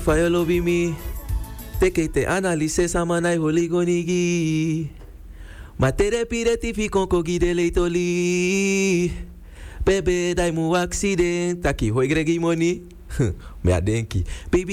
fa you love me. Take te analise samanai holigonigi. Ma tere pireti fi konkogi de leitoli. Bebe dai mu accident. Taki hoi gregi money. Me adenki. Baby